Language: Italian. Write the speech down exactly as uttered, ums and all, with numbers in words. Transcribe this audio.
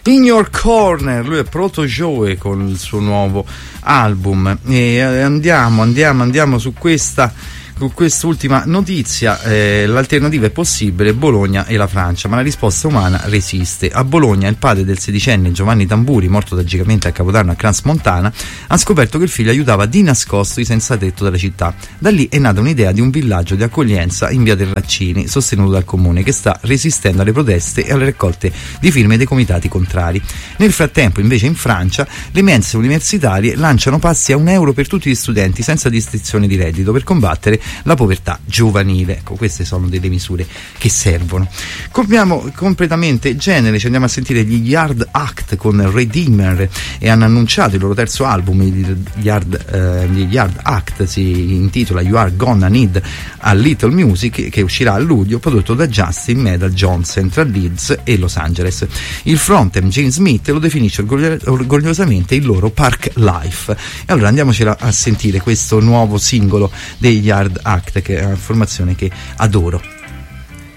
In Your Corner, lui è Proto Joe con il suo nuovo album. E andiamo, andiamo, andiamo su questa con quest'ultima notizia. Eh, l'alternativa è possibile, Bologna e la Francia, ma la risposta umana resiste. A Bologna il padre del sedicenne Giovanni Tamburi, morto tragicamente a Capodanno a Crans-Montana, ha scoperto che il figlio aiutava di nascosto i senza tetto della città. Da lì è nata un'idea di un villaggio di accoglienza in via Terraccini, sostenuto dal comune, che sta resistendo alle proteste e alle raccolte di firme dei comitati contrari. Nel frattempo, invece, in Francia le mense universitarie lanciano passi a un euro per tutti gli studenti senza distinzione di reddito per combattere la povertà giovanile. Ecco, queste sono delle misure che servono. Cambiamo completamente genere, ci andiamo a sentire gli Yard Act con Redeemer, e hanno annunciato il loro terzo album. Gli Yard, eh, gli Yard Act si intitola You Are Gonna Need a Little Music, che uscirà a luglio, prodotto da Justin Metal Johnson tra Leeds e Los Angeles. Il frontman James Smith lo definisce orgogliosamente il loro Park Life. E allora andiamoci a sentire questo nuovo singolo dei Yard Act, che è una formazione che adoro.